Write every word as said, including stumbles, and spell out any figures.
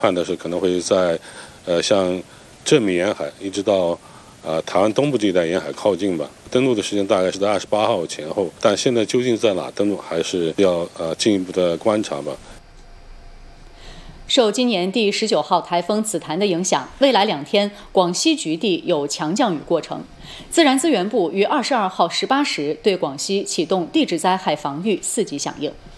判的是可能会在，呃，像正闽沿海一直到啊、呃、台湾东部这一带沿海靠近吧。登陆的时间大概是在二十八号前后，但现在究竟在哪登陆，还是要呃进一步的观察吧。 受今年第十九号台风紫檀的影响，未来两天广西局地有强降雨过程。自然资源部于二十二号十八时对广西启动地质灾害防御四级响应。